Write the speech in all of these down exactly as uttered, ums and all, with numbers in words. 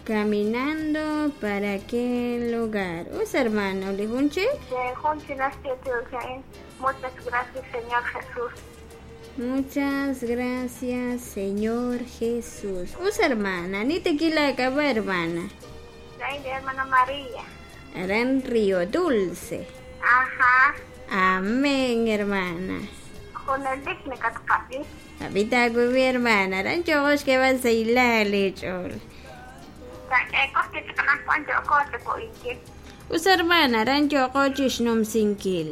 Caminando para aquel lugar. Us hermano, ¿le junche? Muchas gracias, Señor Jesús. Muchas gracias, Señor Jesús. Us hermana, ni tequila acaba, hermana. Soy de hermana María. Harán Río Dulce. Ajá. Amén, hermana. Con el digno catcapi. Habita con mi hermana. Harán chocos que van a hilale, chol. Us hermana, harán chocos chisnum sin kill.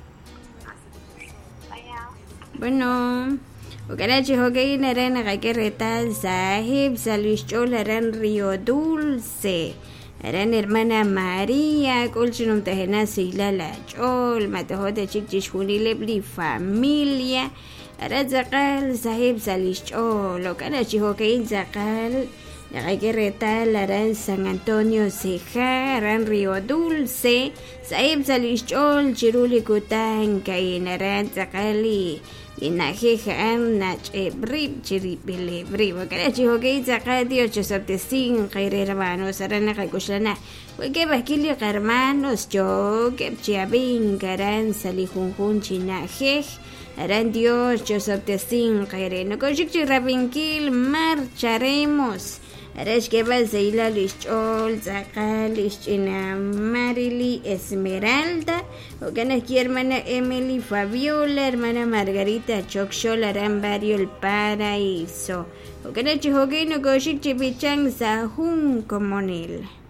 Bueno, ukarachi hogayin aran nakakiretal sahib salishchol aran Río Dulce. Aran hermana María, kulchinum tahena sila la chol, matahoda chikchish hunilebli familia. Aran zakal sahib salishchol, ukarachi hogayin zakal nakakiretal aran San Antonio Ceja, aran Río Dulce. Sahib salishchol chiruli kutan kayin aran zakali. Inajejan nach ebrib chiripile brib karachi hoke zakati ocho septesin khair hermanos arana kakuslana weke bakili hermanos yo que chiabin karan salijunjun chinajej aran Dios ocho septesin khair no koshik chirabinkil marcharemos. Arash que va a la lichol, zakalish china Marily Esmeralda, o que aquí hermana Emily Fabiola, hermana Margarita Chokshol, harán barrio El Paraíso, o que no chihoguino koshik chipichang sahun comonel.